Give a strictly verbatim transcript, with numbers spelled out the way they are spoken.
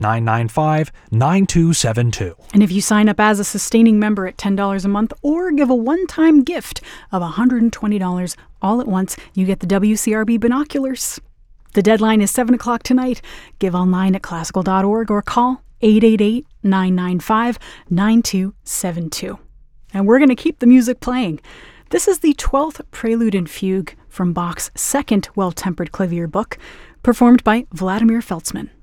nine nine five, nine two seven two. And if you sign up as a sustaining member at ten dollars a month or give a one-time gift of one hundred twenty dollars all at once, you get the W C R B binoculars. The deadline is seven o'clock tonight. Give online at classical dot org or call eight eight eight, nine nine five, nine two seven two. And we're going to keep the music playing. This is the twelfth Prelude and Fugue from Bach's second Well-Tempered Clavier book, performed by Vladimir Feltzman.